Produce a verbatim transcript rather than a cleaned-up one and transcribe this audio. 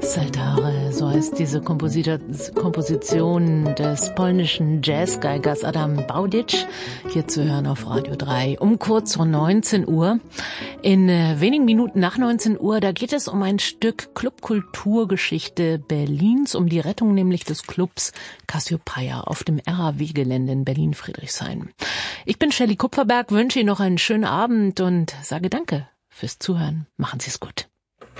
Saltare, so heißt diese Komposita- Komposition des polnischen Jazzgeigers Adam Baudic, hier zu hören auf Radio drei um kurz vor neunzehn Uhr. In äh, wenigen Minuten nach neunzehn Uhr, da geht es um ein Stück Clubkulturgeschichte Berlins, um die Rettung nämlich des Clubs Cassiopeia auf dem R A W-Gelände in Berlin-Friedrichshain. Ich bin Shelley Kupferberg, wünsche Ihnen noch einen schönen Abend und sage Danke fürs Zuhören. Machen Sie es gut.